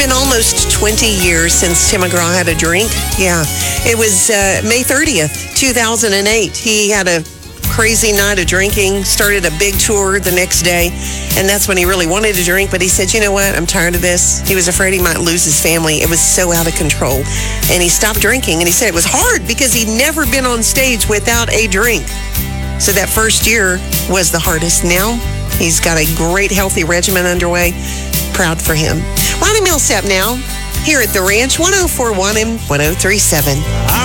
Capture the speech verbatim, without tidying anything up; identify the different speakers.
Speaker 1: been almost twenty years since Tim McGraw had a drink. Yeah, it was uh, May thirtieth, two thousand eight. He had a crazy night of drinking, started a big tour the next day, and that's when he really wanted to drink, but he said, you know what, I'm tired of this. He was afraid he might lose his family. It was so out of control, and he stopped drinking, and he said it was hard because he'd never been on stage without a drink. So that first year was the hardest. Now he's got a great healthy regimen underway. Proud for him. Lonnie Millsap now here at the Ranch, one oh four point one and one oh three point seven.